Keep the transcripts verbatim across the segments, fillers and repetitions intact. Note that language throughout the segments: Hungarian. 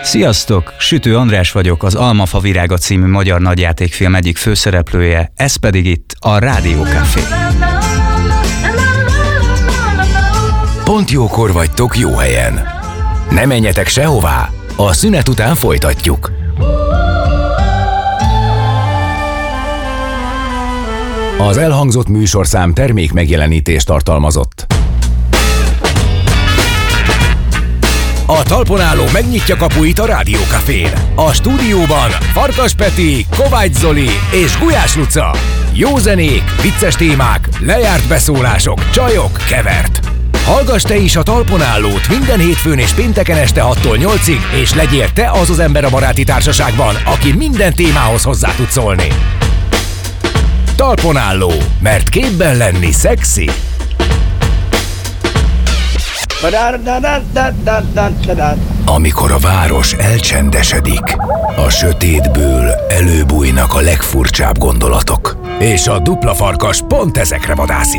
Sziasztok! Sütő András vagyok, az Almafa virága című magyar nagyjátékfilm egyik főszereplője, ez pedig itt a Rádió Café. Pont jókor vagytok jó helyen. Ne menjetek sehová, a szünet után folytatjuk. Az elhangzott műsorszám termék megjelenítést tartalmazott. A talpon álló megnyitja kapuit a Rádió Cafén. A stúdióban Farkas Peti, Kovács Zoli és Gulyás Luca. Jó zenék, vicces témák, lejárt beszólások, csajok, kevert. Hallgass te is a talpon állót minden hétfőn és pénteken este hattól nyolcig, és legyél te az az ember a baráti társaságban, aki minden témához hozzá tud szólni. Talpon álló, mert képben lenni szexi. Amikor a város elcsendesedik, a sötétből előbújnak a legfurcsább gondolatok. És a dupla farkas pont ezekre vadászik.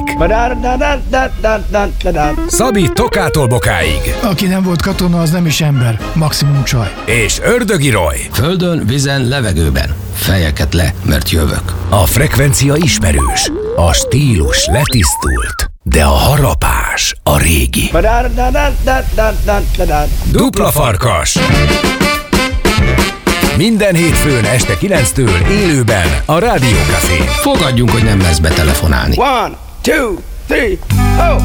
Szabi Tokától Bokáig. Aki nem volt katona, az nem is ember, maximum csaj. És Ördögi Roy. Földön, vízen, levegőben. Fejeket le, mert jövök. A frekvencia ismerős, a stílus letisztult, de a harapás a régi. Dupla farkas. Minden hétfőn este kilenctől élőben a Rádió Cafén. Fogadjunk, hogy nem lesz betelefonálni. One, two, three, oh!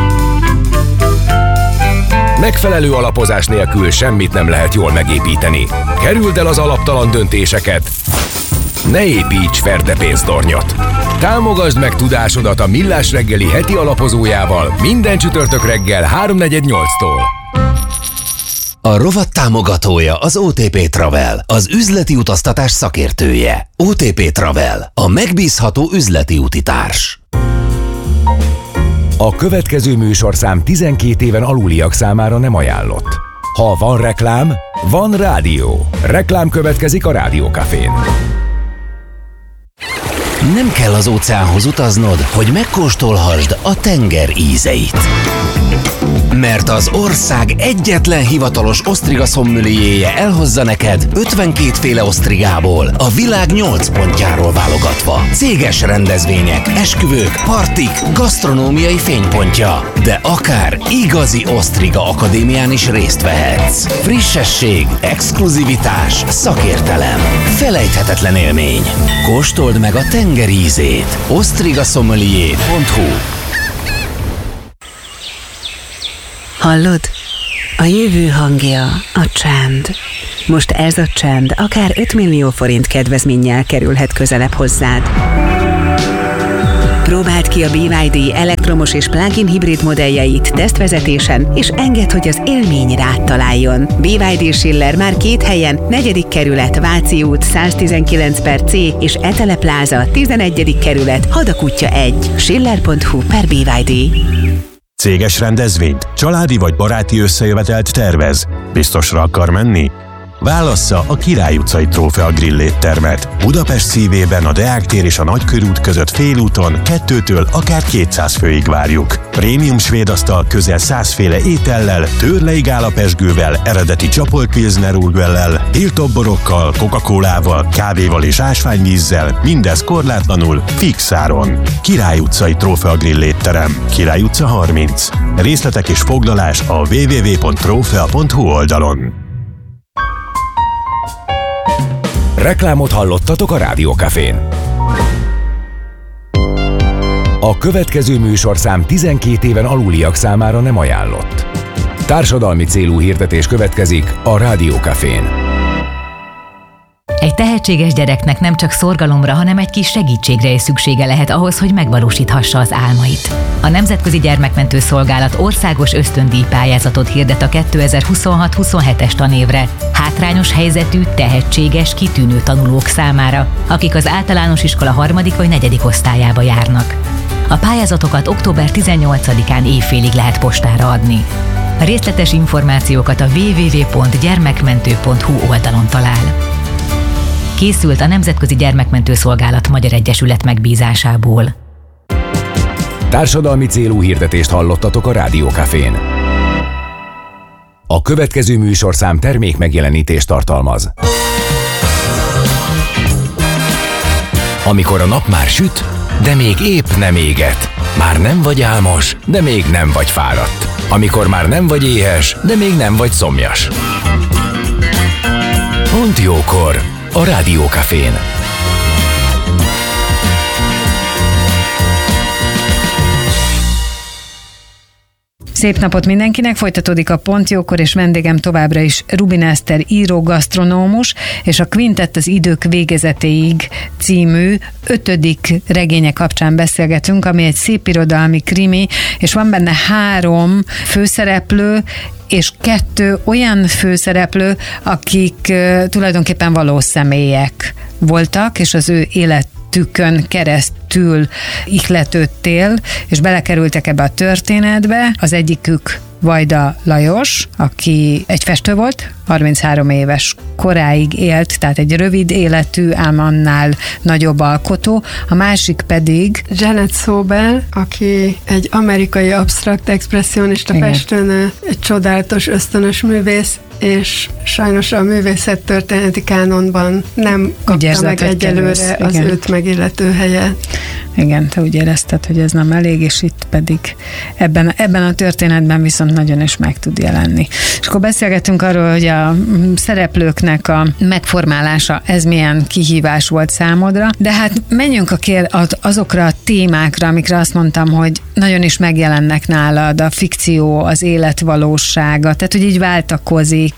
Megfelelő alapozás nélkül semmit nem lehet jól megépíteni. Kerüld el az alaptalan döntéseket. Ne építs ferdepénztornyot. Támogasd meg tudásodat a Millás reggeli heti alapozójával minden csütörtök reggel háromnegyed nyolctól. A rovat támogatója az o té pé Travel, az üzleti utaztatás szakértője. o té pé Travel, a megbízható üzleti utitárs. A következő műsorszám tizenkét éven aluliak számára nem ajánlott. Ha van reklám, van rádió. Reklám következik a Rádió Cafén. Nem kell az óceánhoz utaznod, hogy megkóstolhassd a tenger ízeit. Mert az ország egyetlen hivatalos osztriga szommelierje elhozza neked ötvenkét féle osztrigából, a világ nyolc pontjáról válogatva. Céges rendezvények, esküvők, partik, gasztronómiai fénypontja. De akár igazi osztriga akadémián is részt vehetsz. Frissesség, exkluzivitás, szakértelem. Felejthetetlen élmény. Kóstold meg a tenger ízét. osztriga sommelier pont hu. Hallod? A jövő hangja a csend. Most ez a csend akár öt millió forint kedvezménnyel kerülhet közelebb hozzád. Próbáld ki a bé vé dé elektromos és plug-in hibrid modelljeit tesztvezetésen, és engedd, hogy az élmény rád találjon. bé vé dé Schiller már két helyen, negyedik kerület, Váci út száztizenkilenc per C és Etele Pláza, tizenegyedik kerület, Hadakutya egy. schiller pont hu per bé vé dé. Céges rendezvényt, családi vagy baráti összejövetelt tervez. Biztosra akar menni? Válassza a Király utcai Trófea Grill éttermet. Budapest szívében a Deák tér és a Nagykörút között félúton kettőtől akár kétszáz főig várjuk. Prémium svéd asztal közel száz féle étellel, törleig állapesgővel, eredeti csapolt pilsner urquellel, hilltop-borokkal, Coca-Colával, kávéval és ásványvízzel, mindez korlátlanul, fix áron. Király utcai Trófea Grill étterem, Király utca harminc. Részletek és foglalás a double-u double-u double-u pont trófea pont hu oldalon. Reklámot hallottatok a Rádió Cafén. A következő műsorszám tizenkét éven aluliak számára nem ajánlott. Társadalmi célú hirdetés következik a Rádió Cafén. Egy tehetséges gyereknek nem csak szorgalomra, hanem egy kis segítségre is szüksége lehet ahhoz, hogy megvalósíthassa az álmait. A Nemzetközi Gyermekmentő Szolgálat országos ösztöndíj pályázatot hirdet a kétezer-huszonhat huszonhetes tanévre hátrányos helyzetű, tehetséges, kitűnő tanulók számára, akik az általános iskola harmadik vagy negyedik osztályába járnak. A pályázatokat október tizennyolcadikán évfélig lehet postára adni. A részletes információkat a double-u double-u double-u pont gyermekmentő pont hu oldalon talál. Készült a Nemzetközi Gyermekmentő Szolgálat Magyar Egyesület megbízásából. Társadalmi célú hirdetést hallottatok a Rádió Cafén. A következő műsorszám termék megjelenítést tartalmaz. Amikor a nap már süt, de még épp nem éget. Már nem vagy álmos, de még nem vagy fáradt. Amikor már nem vagy éhes, de még nem vagy szomjas. Pont jókor a Rádió Cafén. Szép napot mindenkinek, folytatódik a Pont jókor, és vendégem továbbra is Rubin Eszter író, gasztronómus, és a Quintett az idők végezetéig című ötödik regénye kapcsán beszélgetünk, ami egy szépirodalmi krimi, és van benne három főszereplő, és kettő olyan főszereplő, akik uh, tulajdonképpen valós személyek voltak, és az ő élet tükön keresztül ihletődtél, és belekerültek ebbe a történetbe. Az egyikük Vajda Lajos, aki egy festő volt, harminchárom éves koráig élt, tehát egy rövid életű, ám annál nagyobb alkotó. A másik pedig Janet Sobel, aki egy amerikai absztrakt expresszionista festőnő, egy csodálatos, ösztönös művész, és sajnos a művészettörténeti kánonban nem kapta érzed, meg egyelőre az őt megillető helye. Igen, te úgy érezted, hogy ez nem elég, és itt pedig ebben, ebben a történetben viszont nagyon is meg tud jelenni. És akkor beszélgettünk arról, hogy a szereplőknek a megformálása, ez milyen kihívás volt számodra, de hát menjünk a kér, azokra a témákra, amikre azt mondtam, hogy nagyon is megjelennek nálad, a fikció, az életvalósága, tehát hogy így váltakozik,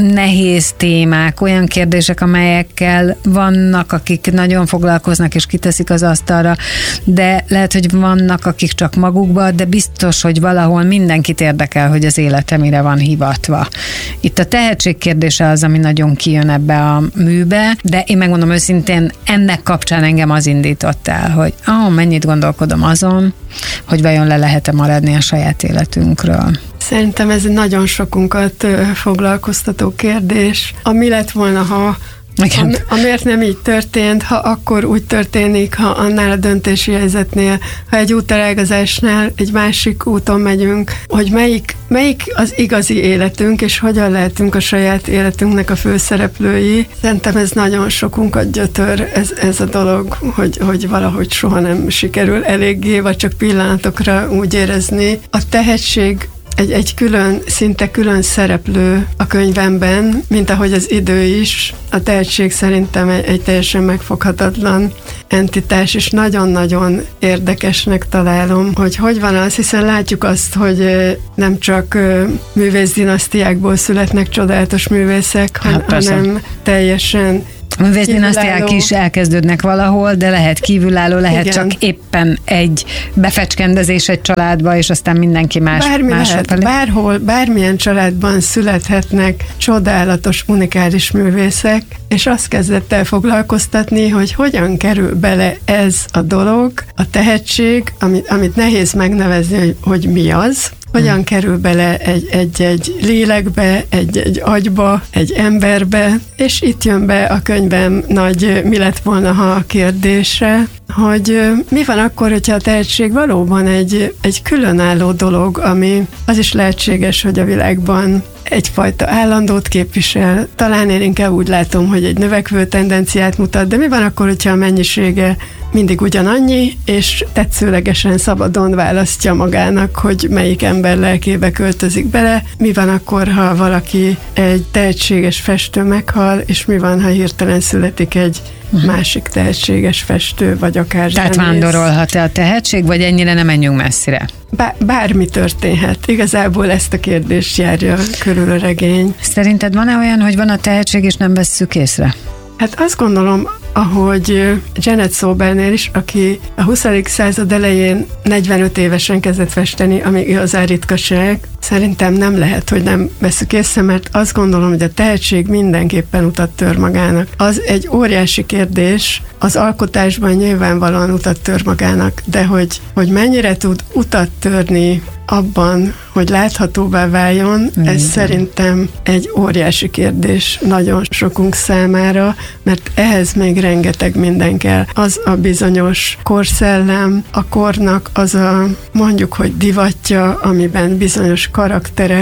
nehéz témák, olyan kérdések, amelyekkel vannak, akik nagyon foglalkoznak és kiteszik az asztalra, de lehet, hogy vannak, akik csak magukba, de biztos, hogy valahol mindenkit érdekel, hogy az élete mire van hivatva. Itt a tehetség kérdése az, ami nagyon kijön ebbe a műbe, de én megmondom őszintén, ennek kapcsán engem az indított el, hogy ah, mennyit gondolkodom azon, hogy vajon le lehet-e maradni a saját életünkről. Szerintem ez egy nagyon sokunkat foglalkoztató kérdés. A mi lett volna, ha Am, amiért nem így történt, ha akkor úgy történik, ha annál a döntési helyzetnél, ha egy útelágazásnál egy másik úton megyünk, hogy melyik, melyik az igazi életünk, és hogyan lehetünk a saját életünknek a főszereplői. Szerintem ez nagyon sokunkat gyötör, ez, ez a dolog, hogy, hogy valahogy soha nem sikerül eléggé, vagy csak pillanatokra úgy érezni. A tehetség Egy, egy külön, szinte külön szereplő a könyvemben, mint ahogy az idő is. A tehetség szerintem egy, egy teljesen megfoghatatlan entitás, és nagyon-nagyon érdekesnek találom, hogy hogy van az, hiszen látjuk azt, hogy nem csak művészdinasztiákból születnek csodálatos művészek, hát, hanem teljesen a művészdinasztiák is elkezdődnek valahol, de lehet kívülálló, lehet Igen. csak éppen egy befecskendezés egy családba, és aztán mindenki más. Bármi más lehet, felé. Bárhol, bármilyen családban születhetnek csodálatos, unikális művészek, és azt kezdett el foglalkoztatni, hogy hogyan kerül bele ez a dolog, a tehetség, amit, amit nehéz megnevezni, hogy, hogy mi az, hogyan hmm. kerül bele egy, egy, egy lélekbe, egy, egy agyba, egy emberbe, és itt jön be a könyvem nagy mi lett volna, ha a kérdése, hogy mi van akkor, hogyha a tehetség valóban egy, egy különálló dolog, ami az is lehetséges, hogy a világban egyfajta állandót képvisel. Talán én inkább úgy látom, hogy egy növekvő tendenciát mutat, de mi van akkor, hogyha a mennyisége mindig ugyanannyi, és tetszőlegesen szabadon választja magának, hogy melyik ember lelkébe költözik bele. Mi van akkor, ha valaki egy tehetséges festő meghal, és mi van, ha hirtelen születik egy uh-huh. másik tehetséges festő, vagy akár Tehát zenész. Vándorolhat-e a tehetség, vagy ennyire nem menjünk messzire? Bá- bármi történhet. Igazából ezt a kérdést járja körül a regény. Szerinted van-e olyan, hogy van a tehetség, és nem vesszük észre? Hát azt gondolom, ahogy Janet Sobelnél is, aki a huszadik század elején negyvenöt évesen kezdett festeni, ami igazán ritkaság, szerintem nem lehet, hogy nem veszük észre, mert azt gondolom, hogy a tehetség mindenképpen utat tör magának. Az egy óriási kérdés, az alkotásban nyilvánvalóan utat tör magának, de hogy, hogy mennyire tud utat törni abban, hogy láthatóvá váljon, ez Igen. szerintem egy óriási kérdés nagyon sokunk számára, mert ehhez még rengeteg minden kell. Az a bizonyos korszellem, a kornak az a mondjuk, hogy divatja, amiben bizonyos karakterek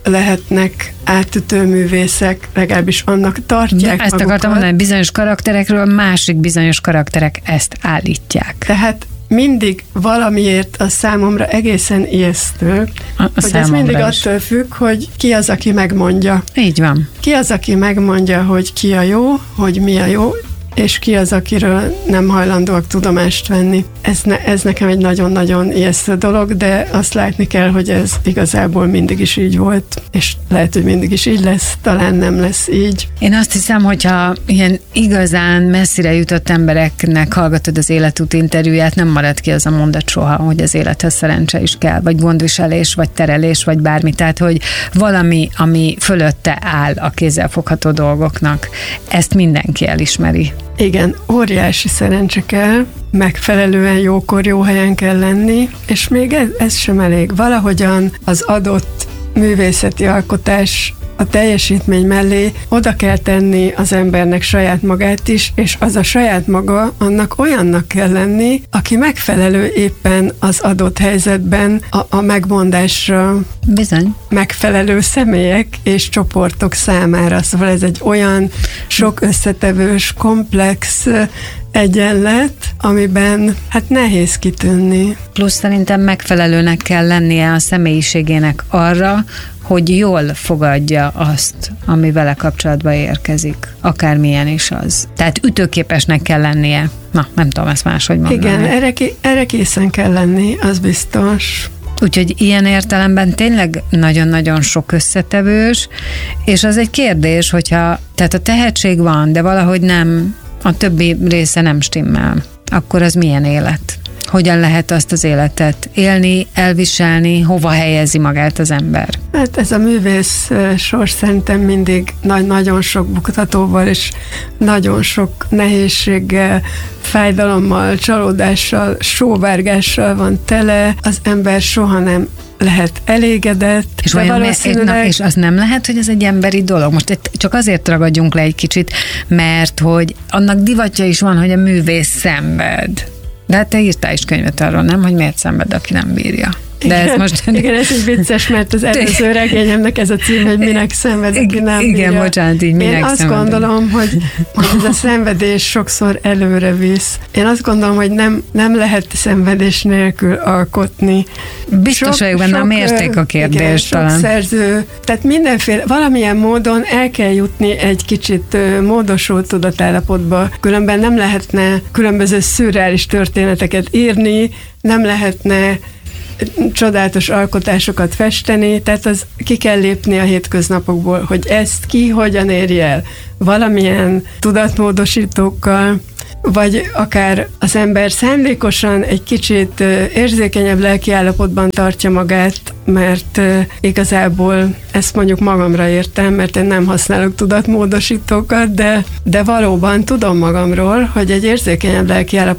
lehetnek átütő művészek, legalábbis annak tartják De ezt magukat. akartam mondani, bizonyos karakterekről másik bizonyos karakterek ezt állítják. Tehát mindig valamiért a számomra egészen ijesztő, a, a hogy ez mindig is. attól függ, hogy ki az, aki megmondja. Így van. Ki az, aki megmondja, hogy ki a jó, hogy mi a jó, és ki az, akiről nem hajlandóak tudomást venni. Ez, ne, ez nekem egy nagyon-nagyon ijesztő dolog, de azt látni kell, hogy ez igazából mindig is így volt, és lehet, hogy mindig is így lesz, talán nem lesz így. Én azt hiszem, hogyha ilyen igazán messzire jutott embereknek hallgatod az életút interjúját, nem marad ki az a mondat soha, hogy az élethez szerencse is kell, vagy gondviselés, vagy terelés, vagy bármi. Tehát, hogy valami, ami fölötte áll a kézzelfogható dolgoknak. Ezt mindenki elismeri. Igen, óriási szerencse kell, megfelelően jókor, jó helyen kell lenni, és még ez, ez sem elég. Valahogyan az adott művészeti alkotás a teljesítmény mellé oda kell tenni az embernek saját magát is, és az a saját maga, annak olyannak kell lenni, aki megfelelő éppen az adott helyzetben a, a megmondásra Bizony. megfelelő személyek és csoportok számára. Szóval ez egy olyan sok összetevős, komplex egyenlet, amiben hát nehéz kitűnni. Plusz szerintem megfelelőnek kell lennie a személyiségének arra, hogy jól fogadja azt, ami vele kapcsolatba érkezik. Akármilyen is az. Tehát ütőképesnek kell lennie. Na, nem tudom ezt máshogy mondani. Igen, erre, erre készen kell lenni, az biztos. Úgyhogy ilyen értelemben tényleg nagyon-nagyon sok összetevős, és az egy kérdés, hogyha, tehát a tehetség van, de valahogy nem, a többi része nem stimmel, akkor az milyen élet? Hogyan lehet azt az életet élni, elviselni, hova helyezi magát az ember? Hát ez a művész sors szerintem mindig nagy, nagyon sok buktatóval és nagyon sok nehézséggel, fájdalommal, csalódással, sóvárgással van tele. Az ember soha nem lehet elégedett. És, olyan valószínűleg... na, és az nem lehet, hogy ez egy emberi dolog. Most csak azért ragadjunk le egy kicsit, mert hogy annak divatja is van, hogy a művész szenved. De hát te írtál is könyvet arról, nem? Hogy miért szenved, aki nem bírja. De igen, ez most... igen, ez így vicces, mert az előző regényemnek ez a cím, hogy minek szenved, aki nem bírja. Igen, bocsánat, így minek Én azt szenved. gondolom, hogy, hogy ez a szenvedés sokszor előre visz. Én azt gondolom, hogy nem, nem lehet szenvedés nélkül alkotni. Biztos vagyok benne, a mérték a kérdés igen, talán. Sok szerző, tehát mindenféle, valamilyen módon el kell jutni egy kicsit módosult tudatállapotba, különben nem lehetne különböző szürreális történeteket írni, nem lehetne csodálatos alkotásokat festeni, tehát az ki kell lépni a hétköznapokból, hogy ezt ki hogyan érje el. Valamilyen tudatmódosítókkal, vagy akár az ember szándékosan egy kicsit érzékenyebb lelkiállapotban tartja magát, mert igazából ezt mondjuk magamra értem, mert én nem használok tudatmódosítókat, de, de valóban tudom magamról, hogy egy érzékenyebb lelkiállapot